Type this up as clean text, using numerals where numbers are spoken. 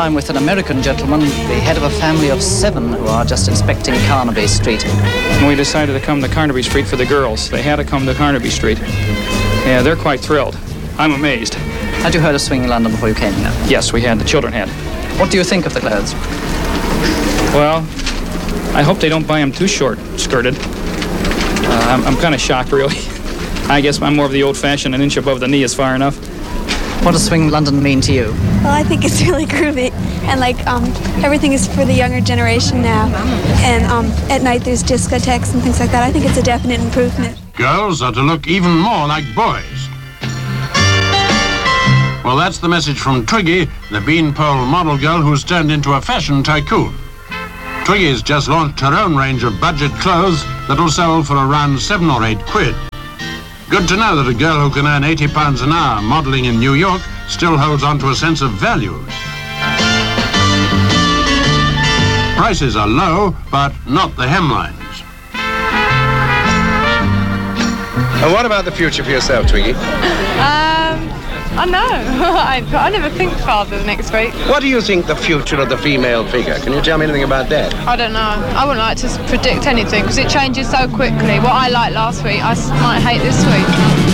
I'm with an American gentleman, the head of a family of 7 who are just inspecting Carnaby Street. And we decided to come to Carnaby Street for the girls. They had to come to Carnaby Street. Yeah, they're quite thrilled. I'm amazed. Had you heard of Swinging London before you came here? Yes, we had. The children had. What do you think of the clothes? Well, I hope they don't buy them too short-skirted. I'm kind of shocked, really. I guess I'm more of the old-fashioned, an inch above the knee is far enough. What does Swing London mean to you? Well, I think it's really groovy, and everything is for the younger generation now. And at night there's discotheques and things like that. I think it's a definite improvement. Girls are to look even more like boys. Well, that's the message from Twiggy, the beanpole model girl who's turned into a fashion tycoon. Twiggy's just launched her own range of budget clothes that'll sell for around 7 or 8 quid. Good to know that a girl who can earn £80 an hour modelling in New York still holds on to a sense of values. Prices are low, but not the hemlines. And what about the future for yourself, Twiggy? I know. I never think farther than next week. What do you think the future of the female figure? Can you tell me anything about that? I don't know. I wouldn't like to predict anything because it changes so quickly. What I liked last week, I might hate this week.